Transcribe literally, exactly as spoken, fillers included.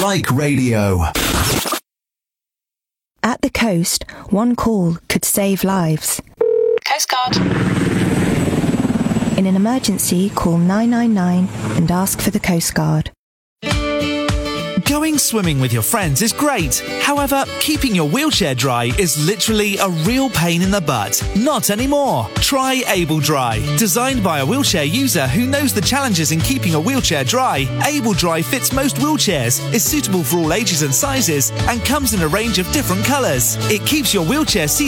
Like radio. At the coast, one call could save lives. Coast Guard. In an emergency, call nine nine nine and ask for the Coast Guard. Going swimming with your friends is great. However, keeping your wheelchair dry is literally a real pain in the butt. Not anymore. Try Able Dry. Designed by a wheelchair user who knows the challenges in keeping a wheelchair dry, Able Dry fits most wheelchairs, is suitable for all ages and sizes, and comes in a range of different colours. It keeps your wheelchair seated